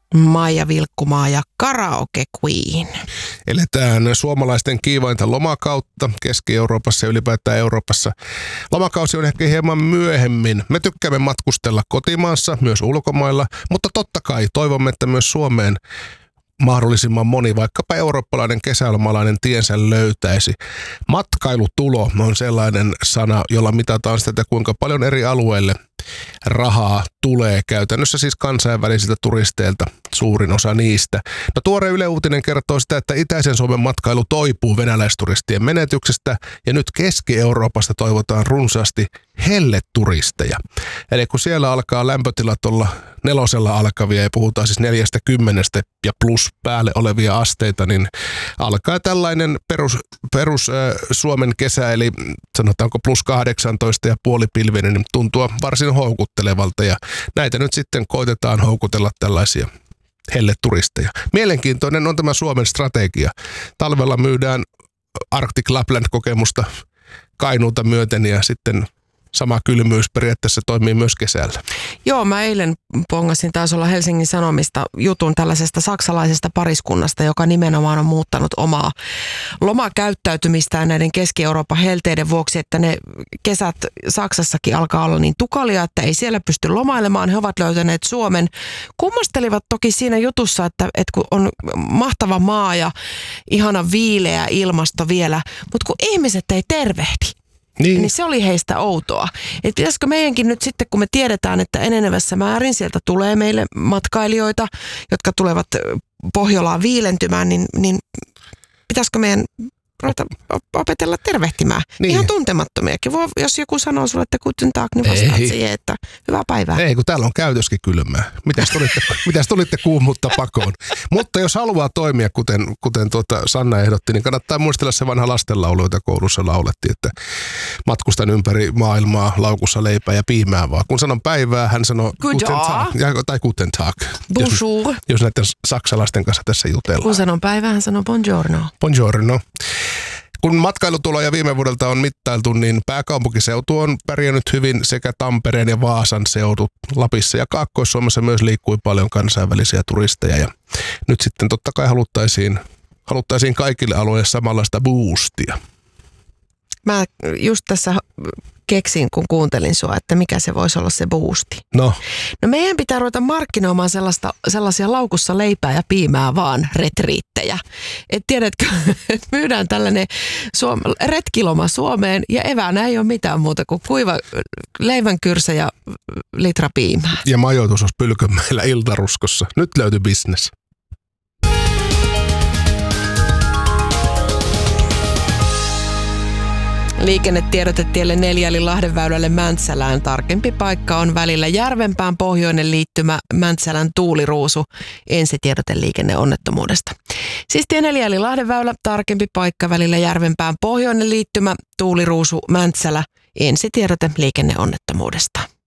Maija Vilkkumaa ja Karaoke Queen. Eletään suomalaisten kiivainta lomakautta Keski-Euroopassa ja ylipäätään Euroopassa. Lomakausi on ehkä hieman myöhemmin. Me tykkäämme matkustella kotimaassa, myös ulkomailla, mutta totta kai toivomme, että myös Suomeen mahdollisimman moni, vaikkapa eurooppalainen kesälomalainen tiensä löytäisi. Matkailutulo on sellainen sana, jolla mitataan sitä, kuinka paljon eri alueille rahaa tulee käytännössä siis kansainvälisiltä turisteilta, suurin osa niistä. No tuore Yle Uutinen kertoo sitä, että itäisen Suomen matkailu toipuu venäläisturistien menetyksestä ja nyt Keski-Euroopasta toivotaan runsaasti helleturisteja. Eli kun siellä alkaa lämpötilat olla 4 alkavia ja puhutaan siis 40 ja plus päälle olevia asteita, niin alkaa tällainen perus Suomen kesä, eli sanotaanko plus 18 ja puolipilvinen, niin tuntua varsin houkuttelevalta ja näitä nyt sitten koitetaan houkutella tällaisia helleturisteja. Mielenkiintoinen on tämä Suomen strategia. Talvella myydään Arctic Lapland-kokemusta Kainuuta myöten ja sitten sama kylmyys periaatteessa toimii myös kesällä. Joo, mä eilen pongasin, taisi olla Helsingin Sanomista jutun tällaisesta saksalaisesta pariskunnasta, joka nimenomaan on muuttanut omaa lomakäyttäytymistään näiden Keski-Euroopan helteiden vuoksi, että ne kesät Saksassakin alkaa olla niin tukalia, että ei siellä pysty lomailemaan. He ovat löytäneet Suomen. Kummastelivat toki siinä jutussa, että kun on mahtava maa ja ihana viileä ilmasto vielä, mutta kun ihmiset ei tervehdi. Niin se oli heistä outoa. Et pitäisikö meidänkin nyt sitten, kun me tiedetään, että enenevässä määrin sieltä tulee meille matkailijoita, jotka tulevat Pohjolaan viilentymään, niin pitäisikö meidän ruveta opetella tervehtimään? Niin. Ihan tuntemattomiakin. Jos joku sanoo sulle, että guten tag, niin vastaat siihen, että hyvää päivää. Ei, kun täällä on käytöskin kylmää. Mitäs tulitte kuumuutta pakoon? Mutta jos haluaa toimia, kuten Sanna ehdotti, niin kannattaa muistella se vanha lastenlaulu, jota koulussa laulettiin, että matkustan ympäri maailmaa laukussa leipää ja piimää vaan. Kun sanon päivää, hän sanoo guten tag, tai guten tag. Bonjour. Jos näiden saksalaisten kanssa tässä jutellaan. Kun sanon päivää, hän sanoo buongiorno. Buongiorno. Kun matkailutuloja viime vuodelta on mittailtu, niin pääkaupunkiseutu on pärjännyt hyvin sekä Tampereen ja Vaasan seudut. Lapissa ja Kaakkois-Suomessa myös liikkui paljon kansainvälisiä turisteja ja nyt sitten totta kai haluttaisiin kaikille alueille samanlaista boostia. Mä just tässä keksin, kun kuuntelin sua, että mikä se voisi olla se boosti. No meidän pitää ruveta markkinoimaan sellaisia laukussa leipää ja piimää vaan retriittejä. Et tiedätkö, että myydään tällainen retkiloma Suomeen ja eväänä ei ole mitään muuta kuin kuiva leivänkyrsä ja litra piimää. Ja majoitus olisi Pylkönmäellä Iltaruskossa. Nyt löytyi business. Liikennetiedote tielle 4 eli Lahdenväylälle Mäntsälään. Tarkempi paikka on välillä Järvenpään pohjoinen liittymä Mäntsälän Tuuliruusu. Ensitiedote liikenneonnettomuudesta. Siis tie 4 eli Lahdenväylä, tarkempi paikka välillä Järvenpään pohjoinen liittymä Tuuliruusu Mäntsälä. Ensitiedote liikenneonnettomuudesta.